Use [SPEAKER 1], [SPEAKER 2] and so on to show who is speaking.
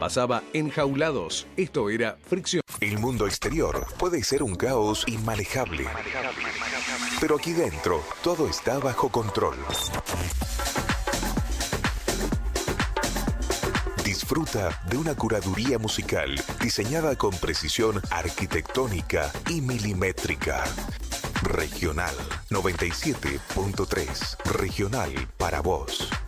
[SPEAKER 1] pasaba enjaulados. Esto era Fricción.
[SPEAKER 2] El mundo exterior puede ser un caos inmanejable, pero aquí dentro todo está bajo control. Disfruta de una curaduría musical diseñada con precisión arquitectónica y milimétrica. Regional 97.3. Regional para vos.